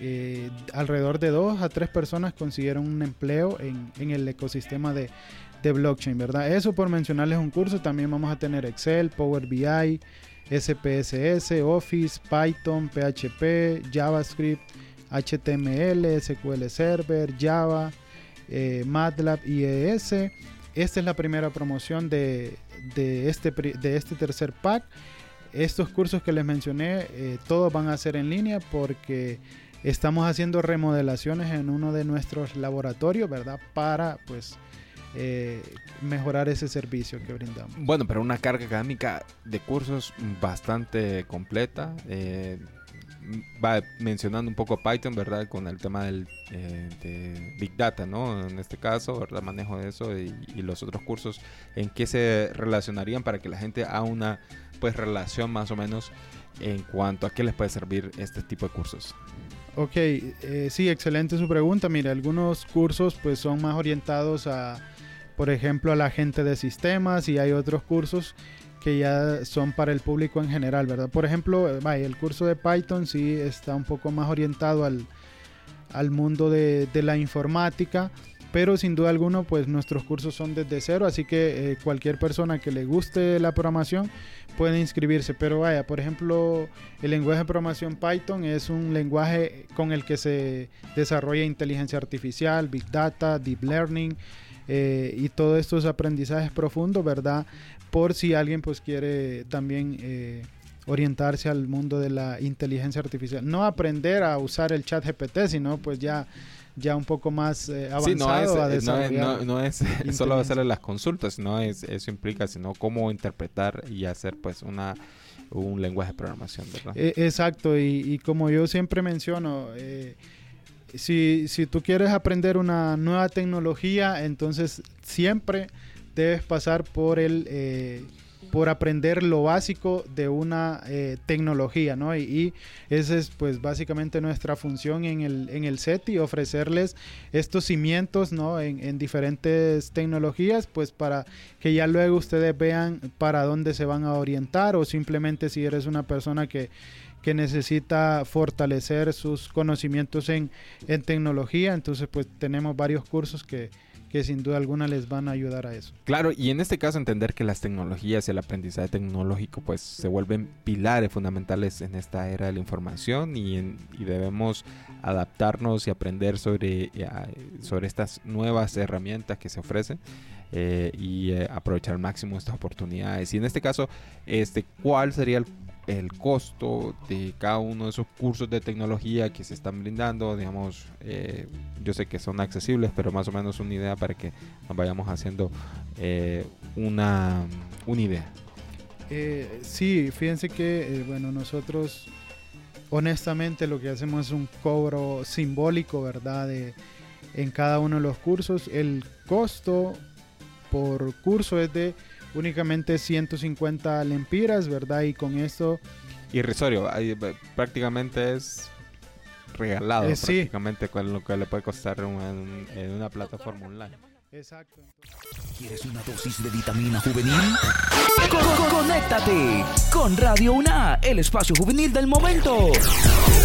alrededor de 2 a 3 personas consiguieron un empleo en el ecosistema de blockchain, ¿verdad? Eso por mencionarles un curso. También vamos a tener Excel, Power BI, SPSS, Office, Python, PHP, JavaScript, HTML, SQL Server, Java, MATLAB, IES. Esta es la primera promoción de este tercer pack. Estos cursos que les mencioné, todos van a ser en línea porque estamos haciendo remodelaciones en uno de nuestros laboratorios, ¿verdad? Para, pues, mejorar ese servicio que brindamos. Bueno, pero una carga académica de cursos bastante completa. Va mencionando un poco Python, ¿verdad? Con el tema de Big Data, ¿no? En este caso, ¿verdad? Manejo de eso y los otros cursos, ¿en qué se relacionarían para que la gente haga una, pues, relación más o menos en cuanto a qué les puede servir este tipo de cursos? Ok, sí, excelente su pregunta. Mira, algunos cursos pues son más orientados por ejemplo, a la gente de sistemas, y hay otros cursos que ya son para el público en general, ¿verdad? Por ejemplo, el curso de Python sí está un poco más orientado al mundo de la informática, pero sin duda alguna pues nuestros cursos son desde cero, así que cualquier persona que le guste la programación puede inscribirse. Pero por ejemplo, el lenguaje de programación Python es un lenguaje con el que se desarrolla inteligencia artificial, Big Data, Deep Learning, y todos estos aprendizajes profundos, ¿verdad? Por si alguien pues quiere también orientarse al mundo de la inteligencia artificial. No aprender a usar el ChatGPT, sino pues ya un poco más avanzado. Sí, no es solo hacerle las consultas, no es eso, implica sino cómo interpretar y hacer pues un lenguaje de programación, ¿verdad? Exacto, y como yo siempre menciono, si tú quieres aprender una nueva tecnología, entonces siempre debes pasar por aprender lo básico de una tecnología, ¿no? Y esa es pues básicamente nuestra función en el SETI, ofrecerles estos cimientos, ¿no? en diferentes tecnologías, pues para que ya luego ustedes vean para dónde se van a orientar, o simplemente si eres una persona que necesita fortalecer sus conocimientos en tecnología, entonces pues tenemos varios cursos que sin duda alguna les van a ayudar a eso. Claro, y en este caso entender que las tecnologías y el aprendizaje tecnológico pues se vuelven pilares fundamentales en esta era de la información, y debemos adaptarnos y aprender sobre estas nuevas herramientas que se ofrecen, y aprovechar al máximo estas oportunidades. Y en este caso, ¿cuál sería el costo de cada uno de esos cursos de tecnología que se están brindando? Digamos, yo sé que son accesibles, pero más o menos una idea para que nos vayamos haciendo una idea. Sí, fíjense que nosotros honestamente lo que hacemos es un cobro simbólico, ¿verdad? En cada uno de los cursos. El costo por curso es de únicamente 150 lempiras, ¿verdad? Y con esto... Irrisorio, prácticamente es regalado, prácticamente sí, con lo que le puede costar en una plataforma online. Exacto. ¿Quieres una dosis de vitamina juvenil? Conéctate con Radio UNA, el espacio juvenil del momento.